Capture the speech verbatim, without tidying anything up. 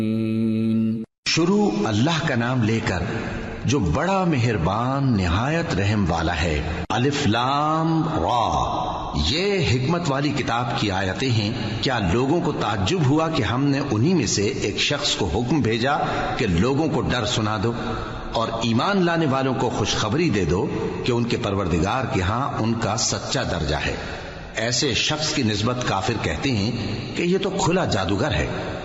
शुरू अल्लाह का नाम लेकर जो बड़ा मेहरबान निहायत रहम वाला है। अलिफ लाम रा, ये हिकमत वाली किताब की आयतें हैं। क्या लोगों को ताज्जुब हुआ कि हमने उन्हीं में से एक शख्स को हुक्म भेजा कि लोगों को डर सुना दो और ईमान लाने वालों को खुशखबरी दे दो कि उनके परवरदिगार के यहां उनका सच्चा दर्जा है। ऐसे शख्स की निस्बत काफिर कहते हैं कि ये तो खुला जादूगर है।